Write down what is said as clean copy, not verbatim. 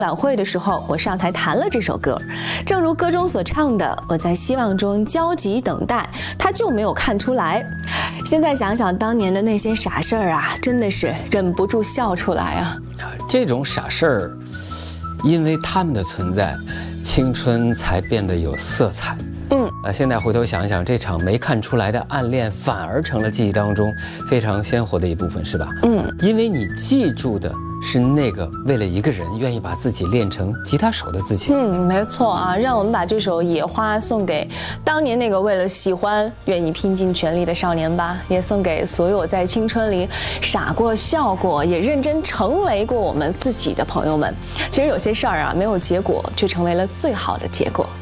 晚会的时候，我上台弹了这首歌，正如歌中所唱的，我在希望中焦急等待，他就没有看出来。现在想想当年的那些傻事儿啊，真的是忍不住笑出来啊！ 这种傻事儿，因为他们的存在，青春才变得有色彩。现在回头想想，这场没看出来的暗恋，反而成了记忆当中非常鲜活的一部分，是吧？因为你记住的是那个为了一个人愿意把自己练成吉他手的自己。 没错啊，让我们把这首《野花》送给当年那个为了喜欢愿意拼尽全力的少年吧，也送给所有在青春里傻过、笑过，也认真成为过我们自己的朋友们。其实有些事儿啊，没有结果，却成为了最好的结果。